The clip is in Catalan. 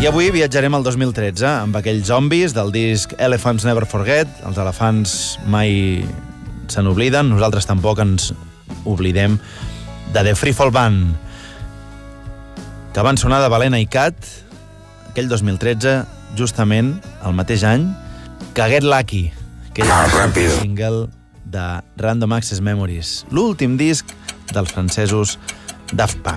I avui viatjarem al 2013 amb aquells zombis del disc Elephants Never Forget. Els elefants mai se n'obliden, nosaltres tampoc ens oblidem de The Free Fall Band, que van sonar de Balena i Cat aquell 2013, justament el mateix any que Get Lucky, que és el single de Random Access Memories, l'últim disc dels francesos Daft Punk.